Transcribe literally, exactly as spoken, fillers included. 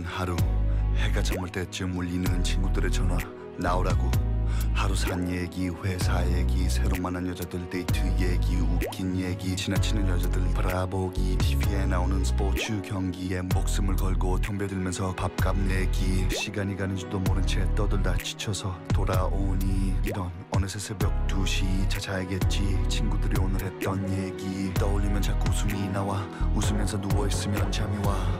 지나가는 하루, 해가 저물 때쯤 울리는 친구들의 전화. 나오라고. 하루 산 얘기, 회사 얘기, 새로 만난 여자들 데이트 얘기, 웃긴 얘기, 지나치는 여자들 바라보기, 티비에 나오는 스포츠 경기에 목숨을 걸고 덤벼들면서 밥값 내기. 시간이 가는 줄도 모른 채 떠들다 지쳐서 돌아오니 이런 어느새 새벽 두 시 찾아야겠지. 친구들이 오늘 했던 얘기 떠올리면 자꾸 웃음이 나와. 웃으면서 누워있으면 잠이 와.